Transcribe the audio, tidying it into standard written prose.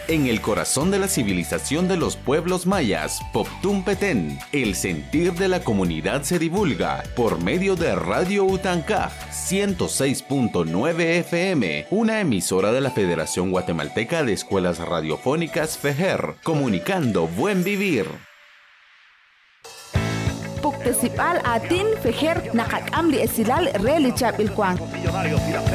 En el corazón de la civilización de los pueblos mayas, Poptún Petén, el sentir de la comunidad se divulga por medio de Radio Utancaj 106.9 FM, una emisora de la Federación Guatemalteca de Escuelas Radiofónicas FEJER, comunicando buen vivir. Puktesipal atin FEJER nakakamli esilal relichap ilkwang.